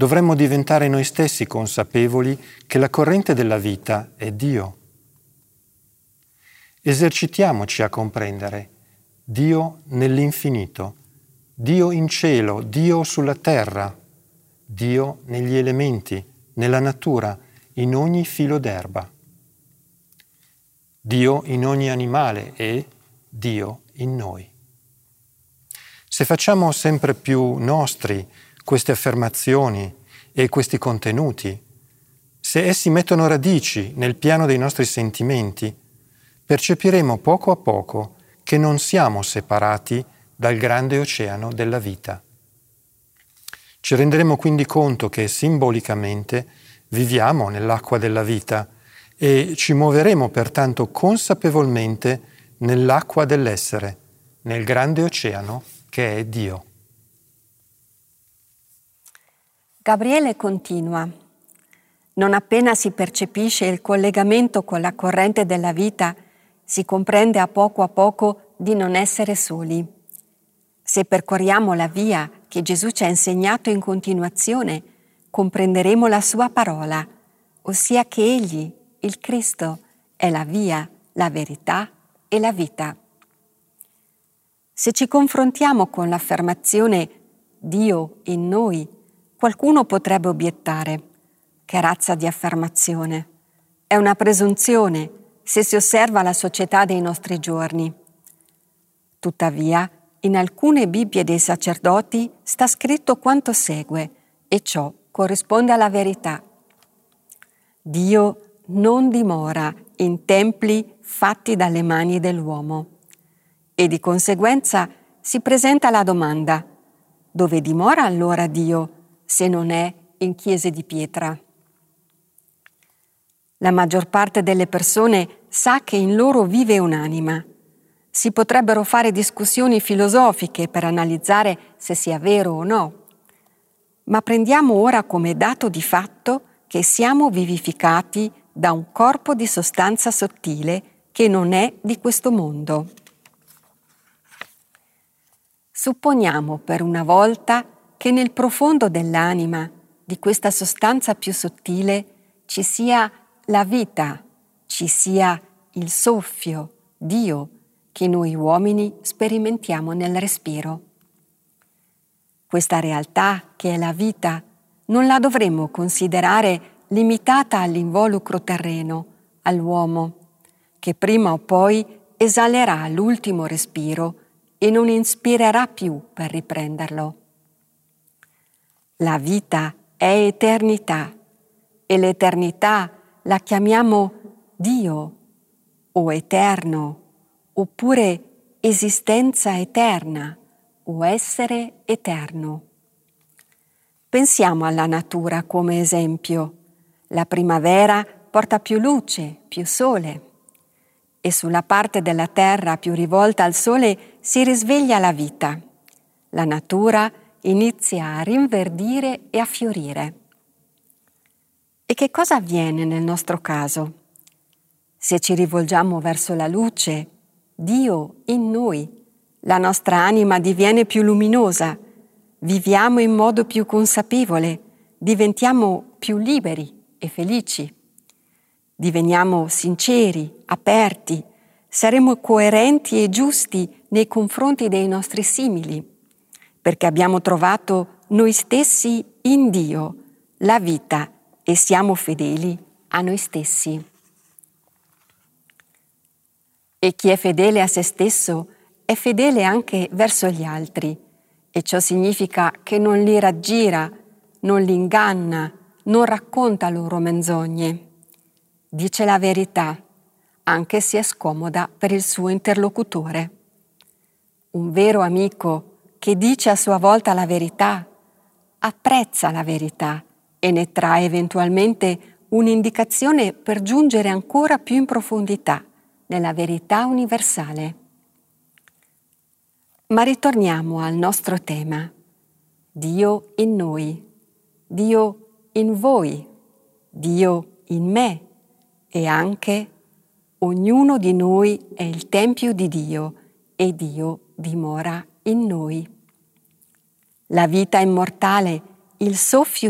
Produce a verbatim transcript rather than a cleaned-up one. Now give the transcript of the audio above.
Dovremmo diventare noi stessi consapevoli che la corrente della vita è Dio. Esercitiamoci a comprendere Dio nell'infinito, Dio in cielo, Dio sulla terra, Dio negli elementi, nella natura, in ogni filo d'erba. Dio in ogni animale e Dio in noi. Se facciamo sempre più nostri queste affermazioni e questi contenuti, se essi mettono radici nel piano dei nostri sentimenti, percepiremo poco a poco che non siamo separati dal grande oceano della vita. Ci renderemo quindi conto che simbolicamente viviamo nell'acqua della vita e ci muoveremo pertanto consapevolmente nell'acqua dell'essere, nel grande oceano che è Dio. Gabriele continua. Non appena si percepisce il collegamento con la corrente della vita, si comprende a poco a poco di non essere soli. Se percorriamo la via che Gesù ci ha insegnato in continuazione, comprenderemo la sua parola, ossia che Egli, il Cristo, è la via, la verità e la vita. Se ci confrontiamo con l'affermazione Dio in noi, qualcuno potrebbe obiettare: che razza di affermazione? È una presunzione se si osserva la società dei nostri giorni. Tuttavia, in alcune Bibbie dei sacerdoti sta scritto quanto segue, e ciò corrisponde alla verità. Dio non dimora in templi fatti dalle mani dell'uomo. E di conseguenza si presenta la domanda: dove dimora allora Dio se non è in chiese di pietra? La maggior parte delle persone sa che in loro vive un'anima. Si potrebbero fare discussioni filosofiche per analizzare se sia vero o no, ma prendiamo ora come dato di fatto che siamo vivificati da un corpo di sostanza sottile che non è di questo mondo. Supponiamo per una volta che nel profondo dell'anima, di questa sostanza più sottile, ci sia la vita, ci sia il soffio, Dio, che noi uomini sperimentiamo nel respiro. Questa realtà, che è la vita, non la dovremmo considerare limitata all'involucro terreno, all'uomo, che prima o poi esalerà l'ultimo respiro e non inspirerà più per riprenderlo. La vita è eternità e l'eternità la chiamiamo Dio o eterno, oppure esistenza eterna o essere eterno. Pensiamo alla natura come esempio. La primavera porta più luce, più sole, e sulla parte della terra più rivolta al sole si risveglia la vita. La natura inizia a rinverdire e a fiorire. E che cosa avviene nel nostro caso? Se ci rivolgiamo verso la luce, Dio in noi, la nostra anima diviene più luminosa, viviamo in modo più consapevole, diventiamo più liberi e felici. Diveniamo sinceri, aperti, saremo coerenti e giusti nei confronti dei nostri simili, perché abbiamo trovato noi stessi in Dio, la vita, e siamo fedeli a noi stessi. E chi è fedele a se stesso è fedele anche verso gli altri, e ciò significa che non li raggira, non li inganna, non racconta loro menzogne. Dice la verità, anche se è scomoda per il suo interlocutore. Un vero amico che dice a sua volta la verità, apprezza la verità e ne trae eventualmente un'indicazione per giungere ancora più in profondità nella verità universale. Ma ritorniamo al nostro tema. Dio in noi, Dio in voi, Dio in me e anche ognuno di noi è il tempio di Dio e Dio dimora in noi. La vita immortale, il soffio